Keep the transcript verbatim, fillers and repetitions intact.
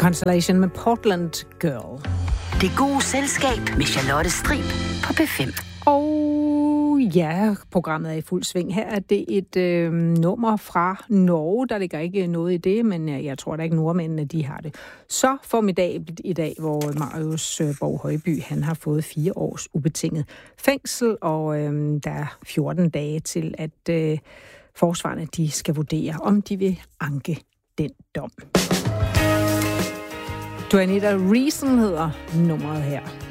Constellation med Portland Girl. Det gode selskab med Charlotte Strib på P fem. Og ja, programmet er i fuld sving. Her er det et øh, nummer fra Norge. Der ligger ikke noget i det, men jeg tror da ikke nordmændene, de har det så formidabelt i dag, hvor Marius Borg Højby, han har fået fire års ubetinget fængsel, og øh, der er fjorten dage til, at øh, forsvarerne, de skal vurdere, om de vil anke den dom. Juanita Reason hedder nummeret her.